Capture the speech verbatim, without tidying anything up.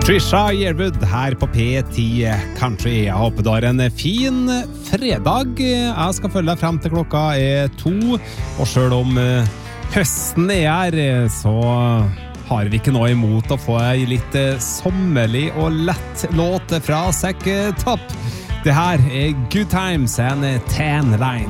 Trisha Yearwood her på P ti Country. Jeg håper du har en fin fredag. Jeg skal følge deg frem til klokka er to. Og selv om høsten er her, så har vi ikke noe imot å få en litt sommerlig og lett låt fra Zack Top. Det her er Good Times and Tan Line.